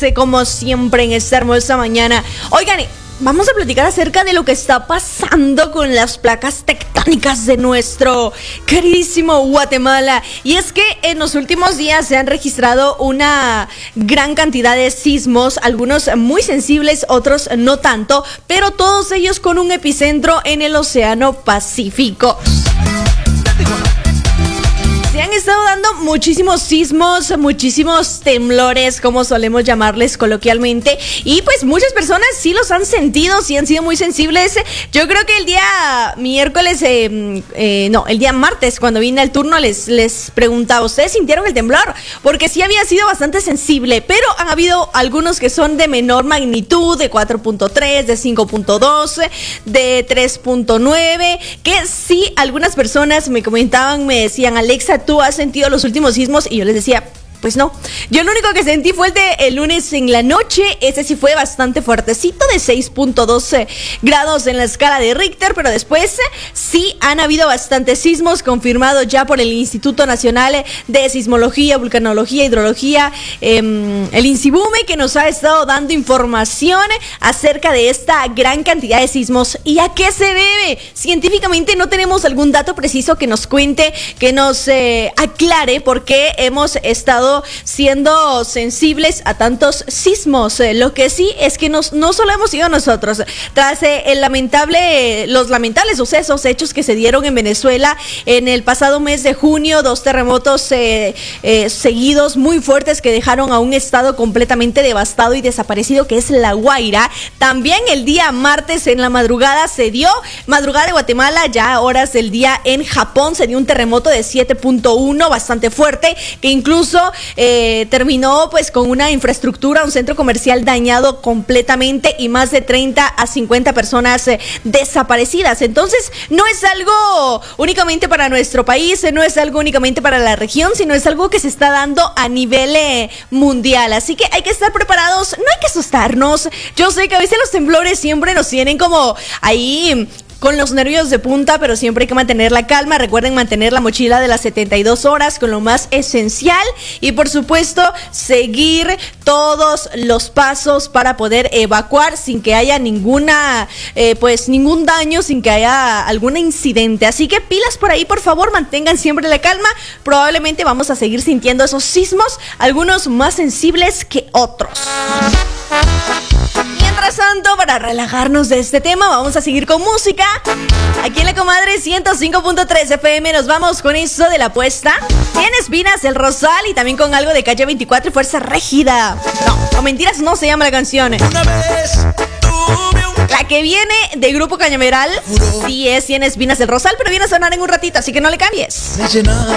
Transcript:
como siempre en esta hermosa mañana. Oigan, vamos a platicar acerca de lo que está pasando con las placas tectónicas de nuestro queridísimo Guatemala. Y es que en los últimos días se han registrado una gran cantidad de sismos, algunos muy sensibles, otros no tanto, pero todos ellos con un epicentro en el Océano Pacífico. Se han estado dando muchísimos sismos, muchísimos temblores, como solemos llamarles coloquialmente, y pues muchas personas sí los han sentido, sí han sido muy sensibles. Yo creo que el día miércoles, el día martes, cuando vine al turno, les preguntaba, ¿ustedes sintieron el temblor? Porque sí había sido bastante sensible, pero han habido algunos que son de menor magnitud, de 4.3, de 5.2, de 3.9, que sí, algunas personas me comentaban, me decían, Alexa, ¿tú has sentido los últimos sismos? Y yo les decía, pues no. Yo lo único que sentí fue el lunes en la noche. Ese sí fue bastante fuertecito, de 6.12 grados en la escala de Richter, pero después sí han habido bastantes sismos confirmados ya por el Instituto Nacional de Sismología, Vulcanología, Hidrología, el INSIBUME, que nos ha estado dando información acerca de esta gran cantidad de sismos. ¿Y a qué se debe? Científicamente no tenemos algún dato preciso que nos cuente, que nos aclare por qué hemos estado siendo sensibles a tantos sismos. Lo que sí es que no solo hemos sido nosotros. Tras los lamentables sucesos, hechos que se dieron en Venezuela en el pasado mes de junio, 2 terremotos seguidos muy fuertes que dejaron a un estado completamente devastado y desaparecido, que es La Guaira. También el día martes en la madrugada madrugada de Guatemala, ya horas del día en Japón, se dio un terremoto de 7.1 bastante fuerte, que incluso terminó pues con una infraestructura, un centro comercial dañado completamente y más de 30 a 50 personas desaparecidas. Entonces no es algo únicamente para nuestro país, no es algo únicamente para la región, sino es algo que se está dando a nivel mundial. Así que hay que estar preparados, no hay que asustarnos. Yo sé que a veces los temblores siempre nos tienen como ahí con los nervios de punta, pero siempre hay que mantener la calma. Recuerden mantener la mochila de las 72 horas con lo más esencial y, por supuesto, seguir todos los pasos para poder evacuar sin que haya ningún daño, sin que haya algún incidente. Así que pilas por ahí, por favor, mantengan siempre la calma. Probablemente vamos a seguir sintiendo esos sismos, algunos más sensibles que otros. Mientras tanto, para relajarnos de este tema, vamos a seguir con música. Aquí en La Comadre 105.3 FM nos vamos con eso de la apuesta. Tienes Vinas, El Rosal y también con algo de Calle 24 y Fuerza Régida. No, mentiras, no se llama la canción. La que viene de Grupo Cañaveral, sí es Tienes Vinas, El Rosal, pero viene a sonar en un ratito, así que no le cambies.